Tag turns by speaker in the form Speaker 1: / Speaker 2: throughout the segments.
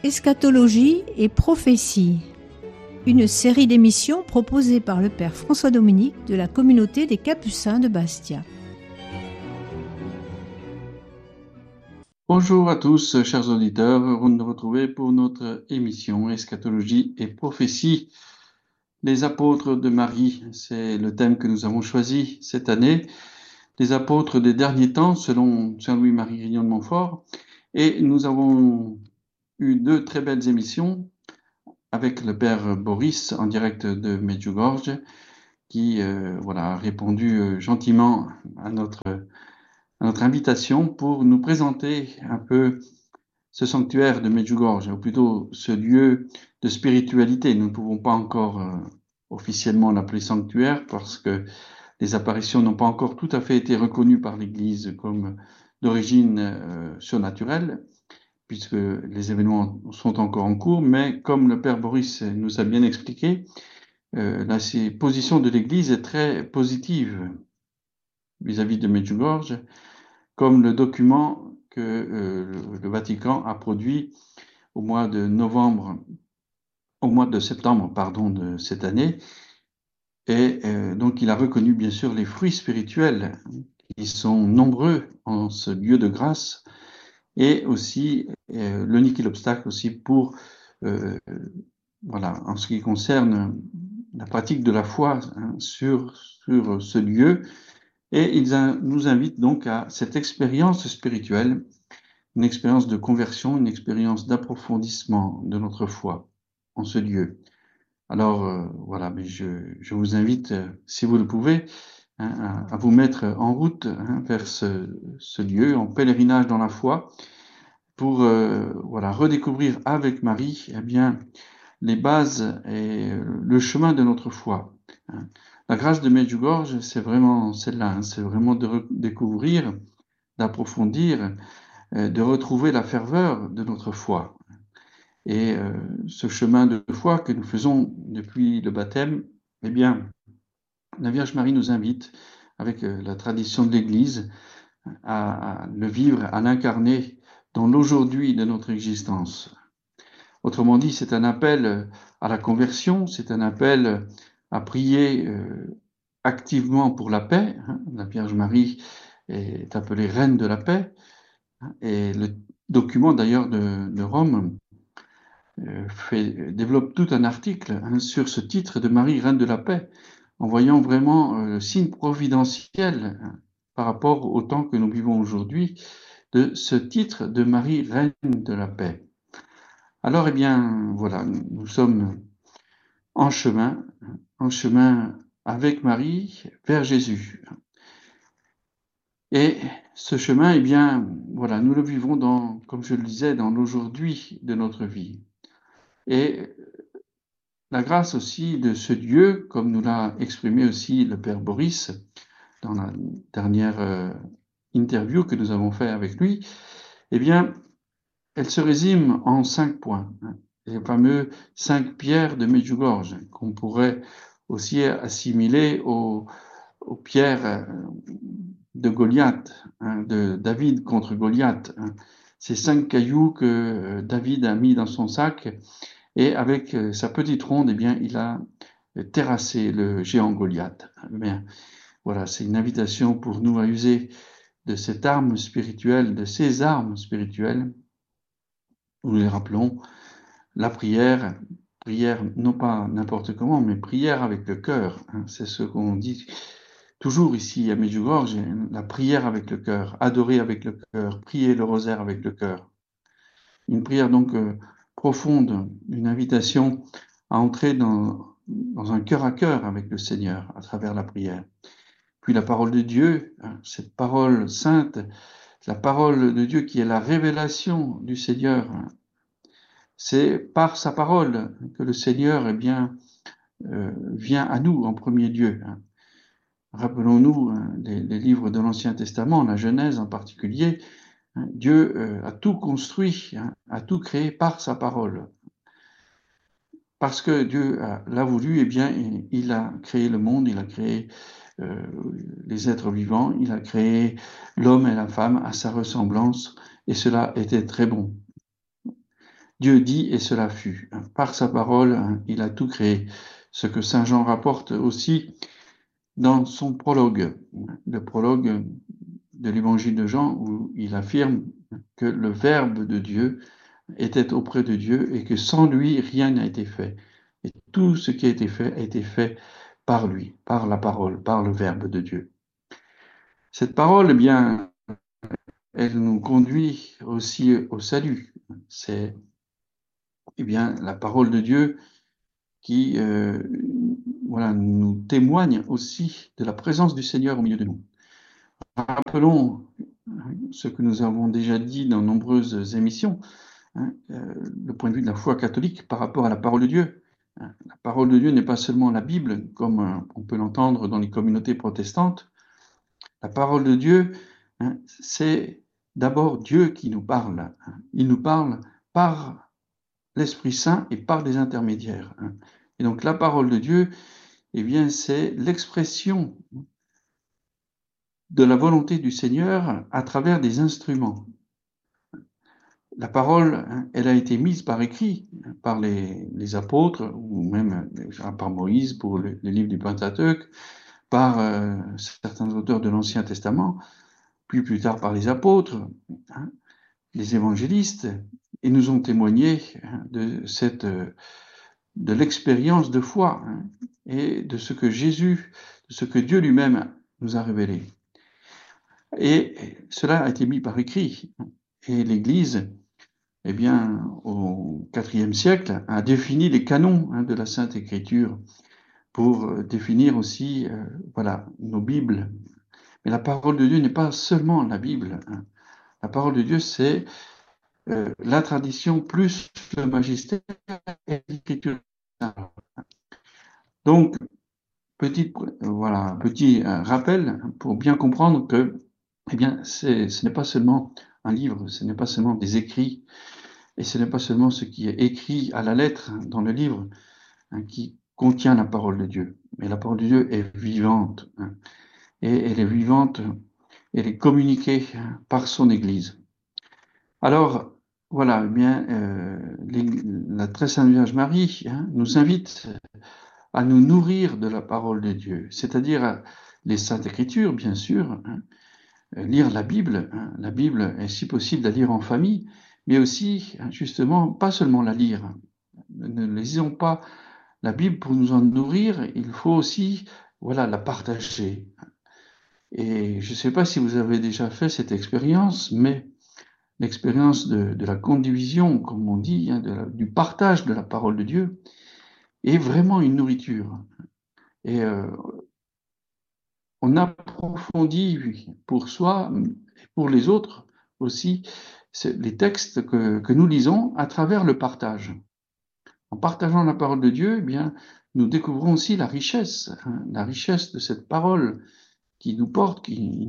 Speaker 1: Eschatologie et prophétie, une série d'émissions proposée par le Père François Dominique de la communauté des Capucins de Bastia.
Speaker 2: Bonjour à tous, chers auditeurs, heureux de nous retrouver pour notre émission Eschatologie et prophétie. Les apôtres de Marie, c'est le thème que nous avons choisi cette année. Les apôtres des derniers temps, selon Saint Louis-Marie Grignon de Montfort. Et nous avons eu deux très belles émissions avec le Père Boris en direct de Medjugorje, qui a répondu gentiment à notre invitation pour nous présenter un peu ce sanctuaire de Medjugorje, ou plutôt ce lieu de spiritualité. Nous ne pouvons pas encore officiellement l'appeler sanctuaire parce que les apparitions n'ont pas encore tout à fait été reconnues par l'Église comme d'origine surnaturelle, puisque les événements sont encore en cours, mais comme le Père Boris nous a bien expliqué, la position de l'Église est très positive vis-à-vis de Medjugorje, comme le document que le Vatican a produit au mois de septembre, de cette année. Et donc il a reconnu bien sûr les fruits spirituels qui sont nombreux en ce lieu de grâce, et aussi le niquer l'obstacle aussi pour en ce qui concerne la pratique de la foi sur ce lieu. Et il nous invite donc à cette expérience spirituelle, une expérience de conversion, une expérience d'approfondissement de notre foi en ce lieu. Alors mais je vous invite, si vous le pouvez, à vous mettre en route vers ce lieu, en pèlerinage dans la foi, pour redécouvrir avec Marie les bases et le chemin de notre foi. La grâce de Medjugorje, c'est vraiment celle-là, c'est vraiment de découvrir, d'approfondir, de retrouver la ferveur de notre foi. Et ce chemin de foi que nous faisons depuis le baptême, la Vierge Marie nous invite, avec la tradition de l'Église, à le vivre, à l'incarner dans l'aujourd'hui de notre existence. Autrement dit, c'est un appel à la conversion, c'est un appel à prier activement pour la paix. La Vierge Marie est appelée Reine de la paix. Et le document d'ailleurs de Rome développe tout un article sur ce titre de Marie, Reine de la paix, en voyant vraiment le signe providentiel par rapport au temps que nous vivons aujourd'hui de ce titre de Marie, Reine de la paix. Alors, nous sommes en chemin avec Marie vers Jésus. Et ce chemin, nous le vivons comme je le disais, dans l'aujourd'hui de notre vie. Et la grâce aussi de ce Dieu, comme nous l'a exprimé aussi le Père Boris dans la dernière interview que nous avons fait avec lui, elle se résume en 5 points. Les fameux 5 pierres de Medjugorje, qu'on pourrait aussi assimiler aux pierres de Goliath, de David contre Goliath. Ces 5 cailloux que David a mis dans son sac, et avec sa petite ronde, il a terrassé le géant Goliath. C'est une invitation pour nous à user de cette arme spirituelle, de ces armes spirituelles. Nous les rappelons, la prière non pas n'importe comment, mais prière avec le cœur. C'est ce qu'on dit toujours ici à Medjugorje, la prière avec le cœur, adorer avec le cœur, prier le rosaire avec le cœur. Une prière donc profonde, une invitation à entrer dans un cœur à cœur avec le Seigneur à travers la prière. Puis la parole de Dieu, cette parole sainte, la parole de Dieu qui est la révélation du Seigneur. C'est par sa parole que le Seigneur vient à nous en premier lieu. Rappelons-nous les livres de l'Ancien Testament, la Genèse en particulier. Dieu a tout construit, a tout créé par sa parole. Parce que Dieu l'a voulu, il a créé le monde, il a créé les êtres vivants, il a créé l'homme et la femme à sa ressemblance, et cela était très bon. Dieu dit et cela fut. Par sa parole, il a tout créé. Ce que Saint Jean rapporte aussi dans son prologue, le prologue de l'évangile de Jean, où il affirme que le Verbe de Dieu était auprès de Dieu et que sans lui, rien n'a été fait. Et tout ce qui a été fait par lui, par la parole, par le Verbe de Dieu. Cette parole, eh bien, elle nous conduit aussi au salut. C'est eh bien, la parole de Dieu qui voilà, nous témoigne aussi de la présence du Seigneur au milieu de nous. Rappelons ce que nous avons déjà dit dans nombreuses émissions, le point de vue de la foi catholique par rapport à la parole de Dieu. La parole de Dieu n'est pas seulement la Bible, comme on peut l'entendre dans les communautés protestantes. La parole de Dieu, c'est d'abord Dieu qui nous parle. Il nous parle par l'Esprit Saint et par des intermédiaires. Et donc la parole de Dieu, eh bien, c'est l'expression de la volonté du Seigneur à travers des instruments. La parole, elle a été mise par écrit par les apôtres, ou même par Moïse pour le livre du Pentateuque, par certains auteurs de l'Ancien Testament, puis plus tard par les apôtres, les évangélistes, et nous ont témoigné de l'expérience de foi et de ce que Jésus, de ce que Dieu lui-même nous a révélé. Et cela a été mis par écrit. Et l'Église, eh bien, au IVe siècle, a défini les canons de la Sainte Écriture pour définir aussi, voilà, nos Bibles. Mais la parole de Dieu n'est pas seulement la Bible. La parole de Dieu, c'est la tradition plus le magistère et l'écriture. Donc, petit rappel pour bien comprendre que, eh bien, ce n'est pas seulement un livre, ce n'est pas seulement des écrits, et ce n'est pas seulement ce qui est écrit à la lettre dans le livre qui contient la parole de Dieu, mais la parole de Dieu est vivante, et elle est vivante, elle est communiquée par son Église. Alors, voilà, eh bien, la très sainte Vierge Marie nous invite à nous nourrir de la parole de Dieu, c'est-à-dire les Saintes Écritures, bien sûr, lire la Bible. La Bible est si possible à lire en famille, mais aussi, justement, pas seulement la lire. Ne lisons pas la Bible pour nous en nourrir, il faut aussi, voilà, la partager. Et je ne sais pas si vous avez déjà fait cette expérience, mais l'expérience de la condivision, comme on dit, du partage de la parole de Dieu, est vraiment une nourriture. Et on approfondit pour soi et pour les autres aussi les textes que nous lisons à travers le partage. En partageant la parole de Dieu, eh bien, nous découvrons aussi la richesse de cette parole qui nous porte, qui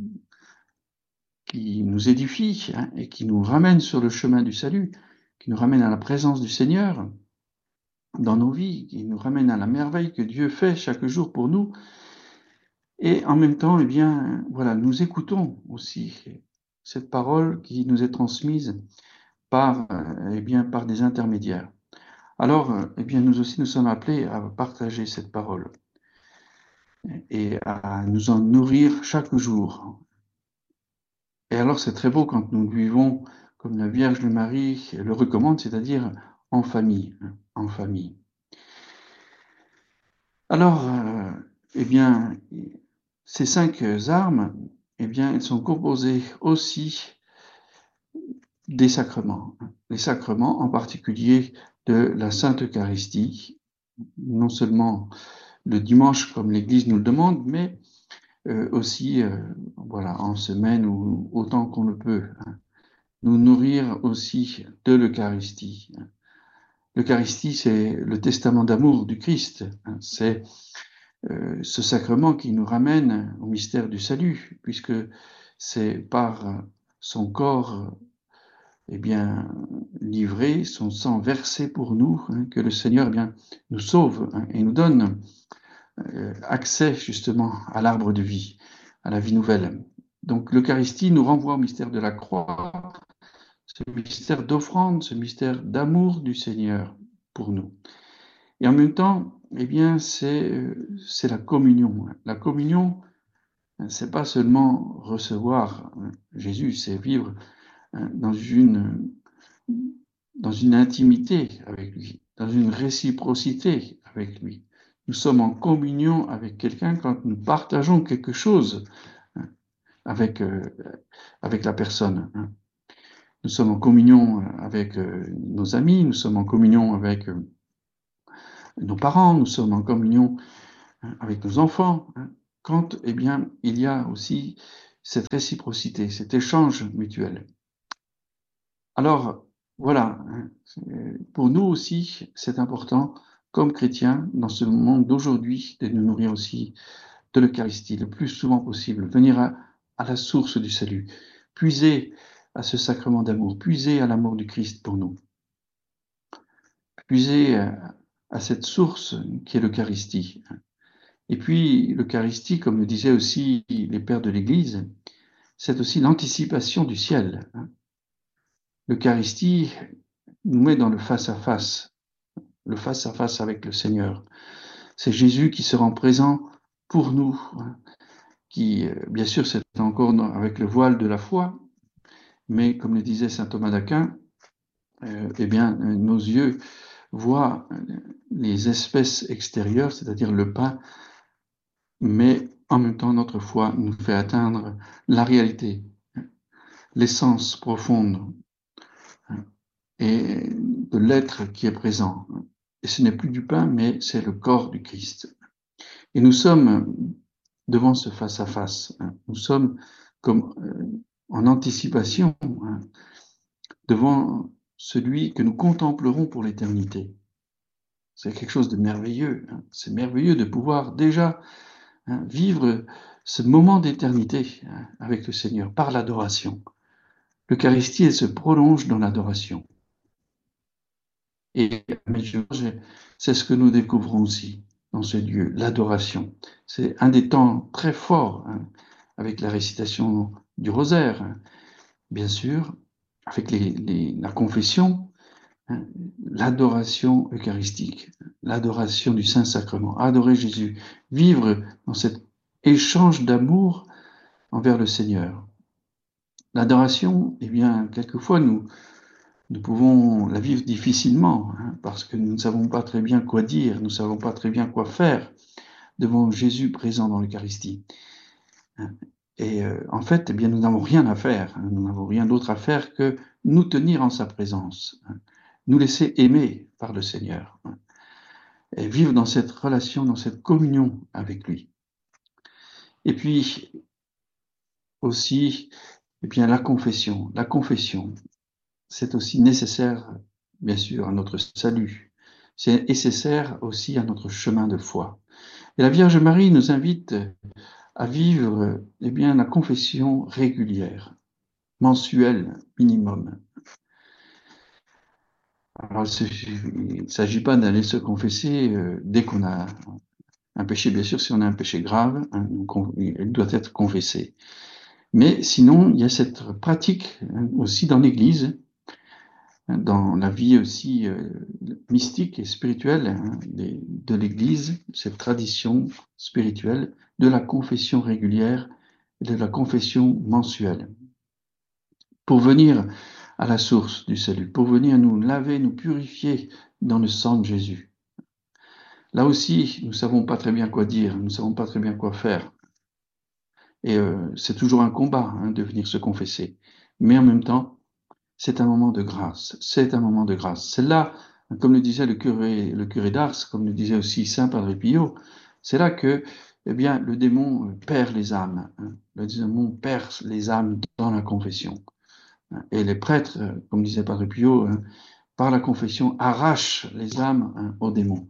Speaker 2: nous édifie et qui nous ramène sur le chemin du salut, qui nous ramène à la présence du Seigneur dans nos vies, qui nous ramène à la merveille que Dieu fait chaque jour pour nous. Et en même temps, eh bien, voilà, nous écoutons aussi cette parole qui nous est transmise par, eh bien, par des intermédiaires. Alors, eh bien, nous aussi, nous sommes appelés à partager cette parole et à nous en nourrir chaque jour. Et alors, c'est très beau quand nous vivons comme la Vierge Marie le recommande, c'est-à-dire en famille, en famille. Alors, eh bien, ces 5 armes, eh bien, elles sont composées aussi des sacrements. Les sacrements, en particulier de la Sainte Eucharistie, non seulement le dimanche comme l'Église nous le demande, mais aussi, voilà, en semaine ou autant qu'on le peut, nous nourrir aussi de l'Eucharistie. L'Eucharistie, c'est le testament d'amour du Christ. C'est ce sacrement qui nous ramène au mystère du salut, puisque c'est par son corps eh bien, livré, son sang versé pour nous, que le Seigneur eh bien, nous sauve et nous donne accès justement à l'arbre de vie, à la vie nouvelle. Donc l'Eucharistie nous renvoie au mystère de la croix, ce mystère d'offrande, ce mystère d'amour du Seigneur pour nous. Et en même temps, eh bien, c'est la communion. La communion, c'est pas seulement recevoir Jésus, c'est vivre dans une intimité avec lui, dans une réciprocité avec lui. Nous sommes en communion avec quelqu'un quand nous partageons quelque chose avec, avec la personne. Nous sommes en communion avec nos amis, nous sommes en communion avec nos parents, nous sommes en communion avec nos enfants. Quand, eh bien, il y a aussi cette réciprocité, cet échange mutuel. Alors, voilà, pour nous aussi, c'est important, comme chrétiens, dans ce monde d'aujourd'hui, de nous nourrir aussi de l'Eucharistie le plus souvent possible, venir à la source du salut, puiser à ce sacrement d'amour, puiser à l'amour du Christ pour nous, puiser à cette source qui est l'Eucharistie. Et puis, l'Eucharistie, comme le disaient aussi les pères de l'Église, c'est aussi l'anticipation du ciel. L'Eucharistie nous met dans le face-à-face avec le Seigneur. C'est Jésus qui se rend présent pour nous, qui, bien sûr, c'est encore avec le voile de la foi, mais comme le disait saint Thomas d'Aquin, eh bien, nos yeux voient les espèces extérieures, c'est-à-dire le pain, mais en même temps, notre foi nous fait atteindre la réalité, l'essence profonde et de l'être qui est présent. Et ce n'est plus du pain, mais c'est le corps du Christ. Et nous sommes devant ce face-à-face. Nous sommes comme en anticipation devant celui que nous contemplerons pour l'éternité. C'est quelque chose de merveilleux. C'est merveilleux de pouvoir déjà vivre ce moment d'éternité avec le Seigneur par l'adoration. L'Eucharistie, elle se prolonge dans l'adoration. Et c'est ce que nous découvrons aussi dans ce Dieu, l'adoration. C'est un des temps très forts avec la récitation du rosaire, bien sûr, avec la confession, l'adoration eucharistique, l'adoration du Saint-Sacrement, adorer Jésus, vivre dans cet échange d'amour envers le Seigneur. L'adoration, eh bien, quelquefois, nous pouvons la vivre difficilement, parce que nous ne savons pas très bien quoi dire, nous ne savons pas très bien quoi faire devant Jésus présent dans l'Eucharistie. Et en fait, eh bien, nous n'avons rien à faire, nous n'avons rien d'autre à faire que nous tenir en sa présence, nous laisser aimer par le Seigneur, et vivre dans cette relation, dans cette communion avec lui. Et puis aussi, eh bien, la confession. La confession, c'est aussi nécessaire, bien sûr, à notre salut. C'est nécessaire aussi à notre chemin de foi. Et la Vierge Marie nous invite à vivre, eh bien, la confession régulière, mensuelle minimum. Alors, il ne s'agit pas d'aller se confesser dès qu'on a un péché, bien sûr, si on a un péché grave, il doit être confessé. Mais sinon, il y a cette pratique aussi dans l'Église, dans la vie aussi mystique et spirituelle de l'Église, cette tradition spirituelle de la confession régulière et de la confession mensuelle, pour venir à la source du salut, pour venir nous laver, nous purifier dans le sang de Jésus. Là aussi, nous ne savons pas très bien quoi dire, nous ne savons pas très bien quoi faire. Et c'est toujours un combat de venir se confesser. Mais en même temps, c'est un moment de grâce. C'est un moment de grâce. C'est là, comme le disait le curé d'Ars, comme le disait aussi saint Padre Pio, c'est là que, eh bien, le démon perd les âmes. Le démon perd les âmes dans la confession. Et les prêtres, comme disait Padre Pio, par la confession, arrachent les âmes aux démons.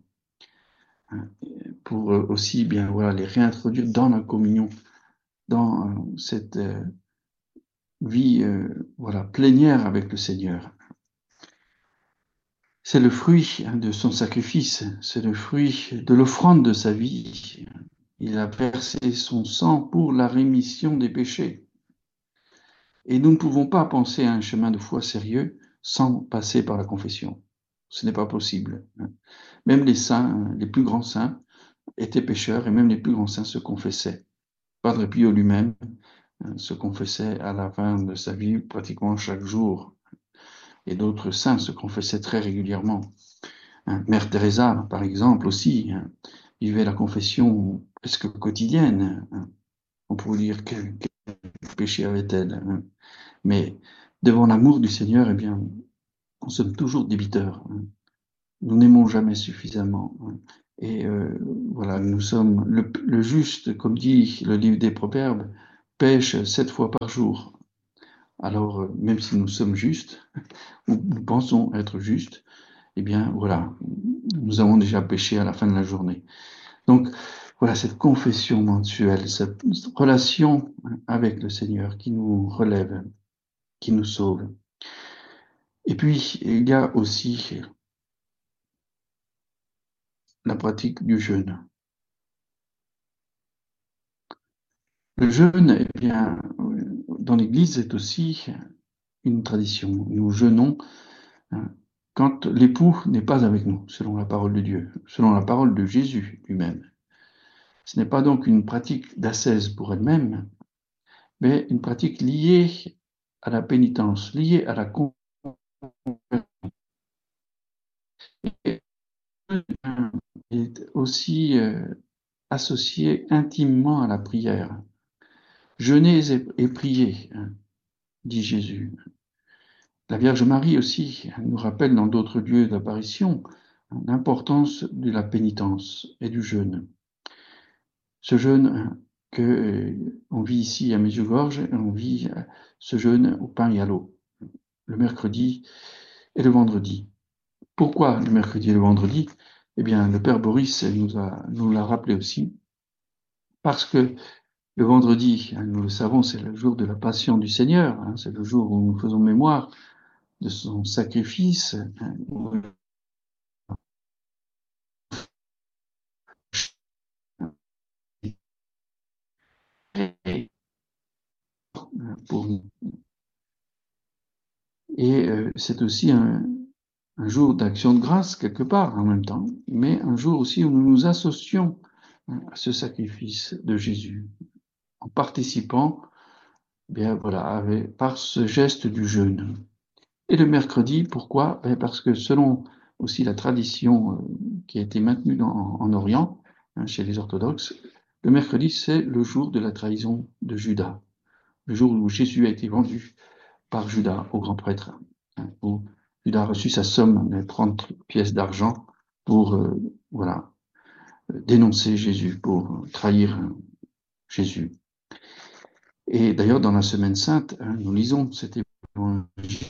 Speaker 2: Pour aussi, bien, voilà, les réintroduire dans la communion, dans cette vie, voilà, plénière avec le Seigneur. C'est le fruit de son sacrifice, c'est le fruit de l'offrande de sa vie. Il a versé son sang pour la rémission des péchés. Et nous ne pouvons pas penser à un chemin de foi sérieux sans passer par la confession. Ce n'est pas possible. Même les saints, les plus grands saints, étaient pécheurs et même les plus grands saints se confessaient. Padre Pio lui-même se confessait à la fin de sa vie pratiquement chaque jour. Et d'autres saints se confessaient très régulièrement. Mère Teresa, par exemple, aussi, vivait la confession presque quotidienne. On pourrait dire quel péché avait-elle. Mais devant l'amour du Seigneur, eh bien, nous sommes toujours débiteurs. Nous n'aimons jamais suffisamment. Et voilà, nous sommes le juste, comme dit le livre des Proverbes, pêche 7 fois par jour. Alors, même si nous sommes justes, ou nous pensons être justes, eh bien, voilà, nous avons déjà péché à la fin de la journée. Donc, voilà, cette confession mensuelle, cette relation avec le Seigneur qui nous relève, qui nous sauve. Et puis, il y a aussi la pratique du jeûne. Le jeûne, eh bien, dans l'Église, est aussi une tradition. Nous jeûnons quand l'époux n'est pas avec nous, selon la parole de Dieu, selon la parole de Jésus lui-même. Ce n'est pas donc une pratique d'ascèse pour elle-même, mais une pratique liée à la pénitence, liée à la conversion. Est aussi associée intimement à la prière. Jeûnez et priez, dit Jésus. La Vierge Marie aussi nous rappelle dans d'autres lieux d'apparition l'importance de la pénitence et du jeûne. Ce jeûne que on vit ici à Medjugorje, on vit ce jeûne au pain et à l'eau, le mercredi et le vendredi. Pourquoi le mercredi et le vendredi? Eh bien, le Père Boris nous l'a rappelé aussi, parce que le vendredi, nous le savons, c'est le jour de la Passion du Seigneur, c'est le jour où nous faisons mémoire de son sacrifice, pour nous. Et c'est aussi un jour d'action de grâce quelque part en même temps, mais un jour aussi où nous nous associons à ce sacrifice de Jésus en participant, bien voilà, par ce geste du jeûne. Et le mercredi, pourquoi? Parce que selon aussi la tradition qui a été maintenue en Orient, chez les orthodoxes, le mercredi c'est le jour de la trahison de Judas, le jour où Jésus a été vendu par Judas au grand prêtre, où Judas a reçu sa somme de 30 pièces d'argent pour voilà, dénoncer Jésus, pour trahir Jésus. Et d'ailleurs, dans la Semaine Sainte, nous lisons cet évangile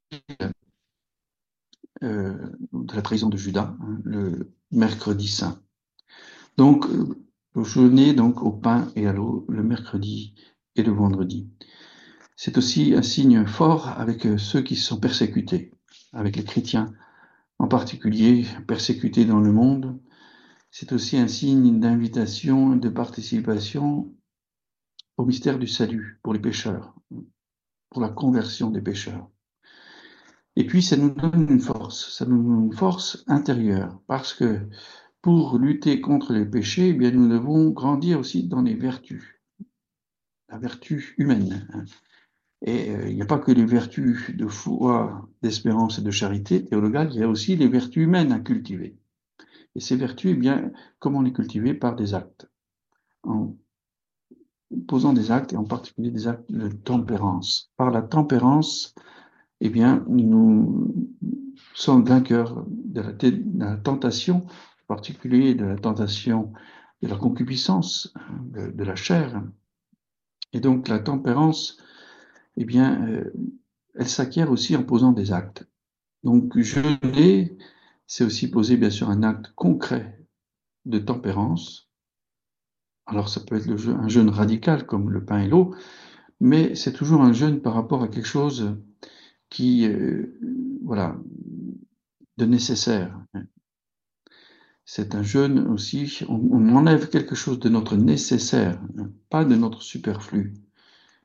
Speaker 2: de la trahison de Judas, le mercredi saint. Donc, jeûner donc au pain et à l'eau le mercredi et le vendredi. C'est aussi un signe fort avec ceux qui sont persécutés, avec les chrétiens en particulier persécutés dans le monde. C'est aussi un signe d'invitation et de participation au mystère du salut pour les pécheurs, pour la conversion des pécheurs. Et puis, ça nous donne une force intérieure, parce que pour lutter contre les péchés, eh bien, nous devons grandir aussi dans les vertus, la vertu humaine. Et il n'y a pas que les vertus de foi, d'espérance et de charité théologale, il y a aussi les vertus humaines à cultiver. Et ces vertus, eh bien, comment les cultiver? Par des actes. En posant des actes, et en particulier des actes de tempérance. Par la tempérance, eh bien, nous sommes vainqueurs de la tentation, en particulier de la tentation de la concupiscence, de la chair. Et donc, la tempérance, eh bien, elle s'acquiert aussi en posant des actes. Donc, jeûner, c'est aussi poser, bien sûr, un acte concret de tempérance. Alors, ça peut être un jeûne radical, comme le pain et l'eau, mais c'est toujours un jeûne par rapport à quelque chose qui, voilà, de nécessaire. C'est un jeûne aussi, on enlève quelque chose de notre nécessaire, pas de notre superflu.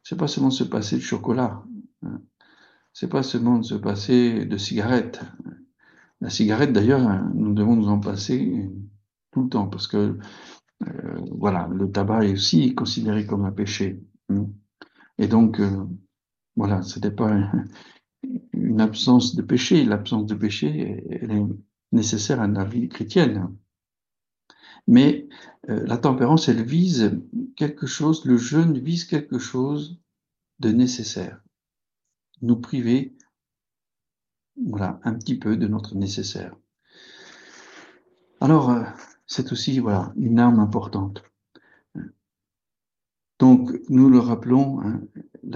Speaker 2: c'est pas seulement se passer de chocolat, hein. C'est pas seulement de se passer de cigarettes. La cigarette, d'ailleurs, nous devons nous en passer tout le temps parce que, voilà, le tabac est aussi considéré comme un péché, hein. Et donc, voilà, ce n'est pas une absence de péché. L'absence de péché, elle est nécessaire à la vie chrétienne. Mais la tempérance, elle vise quelque chose, le jeûne vise quelque chose de nécessaire. Nous priver, voilà, un petit peu de notre nécessaire. Alors, c'est aussi, voilà, une arme importante. Donc, nous le rappelons, hein,